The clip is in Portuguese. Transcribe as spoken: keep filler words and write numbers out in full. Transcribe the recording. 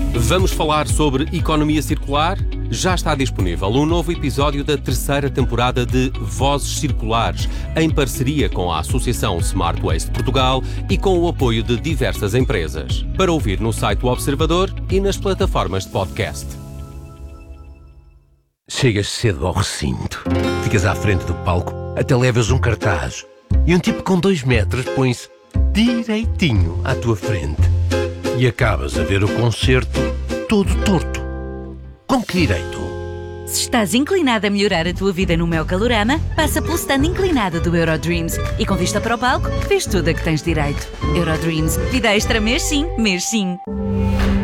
Vamos falar sobre economia circular? Já está disponível um novo episódio da terceira temporada de Vozes Circulares, em parceria com a Associação Smart Waste Portugal e com o apoio de diversas empresas. Para ouvir no site do Observador e nas plataformas de podcast. Chegas cedo ao recinto, ficas à frente do palco, até levas um cartaz e um tipo com dois metros põe-se direitinho à tua frente e acabas a ver o concerto todo torto. Com que direito? Se estás inclinado a melhorar a tua vida no meu Calorama, passa pelo stand inclinado do Eurodreams e com vista para o palco, vês tudo a que tens direito. Eurodreams, vida extra mês sim, mês sim.